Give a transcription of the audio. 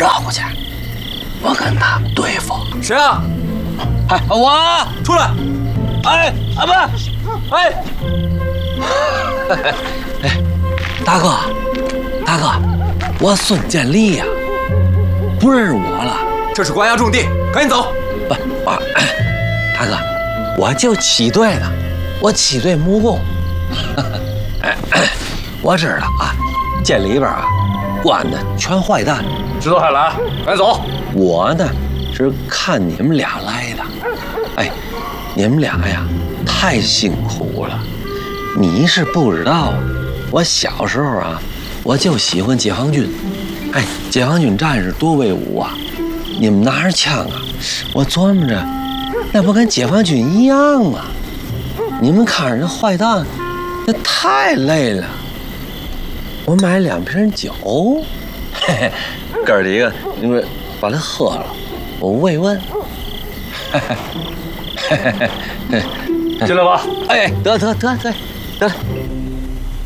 绕过去，我跟他们对付。 谁啊？ 哎，我出来！ 哎啊不，哎，哎，大哥，我孙建立呀，不认识我了。 这是关押重地，赶紧走！ 不，大哥，我就七队的，我七队木工。我知道啊，监里边啊，关的全坏蛋。 知道下来，赶紧走！ 我呢是看你们俩来的。哎，你们俩呀太辛苦了。你是不知道啊，我小时候啊，我就喜欢解放军。哎，解放军战士多威武啊！你们拿着枪啊，我琢磨着，那不跟解放军一样吗？你们看着这坏蛋，那太累了。我买2瓶酒，嘿嘿，哥儿几个，你们把它喝了，我慰问。 进来吧。 哎，得了。